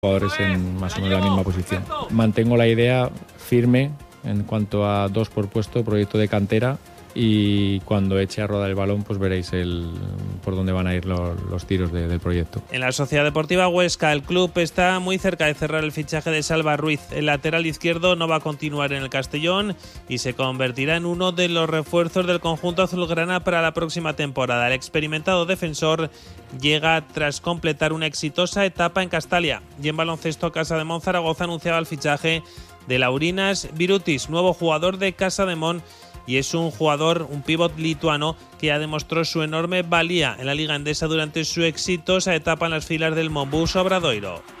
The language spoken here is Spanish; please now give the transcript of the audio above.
jugadores en más o menos la misma posición. Mantengo la idea firme en cuanto a 2 por puesto, proyecto de cantera, y cuando eche a rodar el balón pues veréis por dónde van a ir los tiros del proyecto. En la Sociedad Deportiva Huesca, el club está muy cerca de cerrar el fichaje de Salva Ruiz. El lateral izquierdo no va a continuar en el Castellón y se convertirá en uno de los refuerzos del conjunto azulgrana para la próxima temporada. El experimentado defensor llega tras completar una exitosa etapa en Castalia. Y en baloncesto, Casa de Mon Zaragoza anunciaba el fichaje de Laurinas Virutis, nuevo jugador de Casa de Mon, y es un pívot lituano que ya demostró su enorme valía en la Liga Endesa durante su exitosa etapa en las filas del Monbus Obradoiro.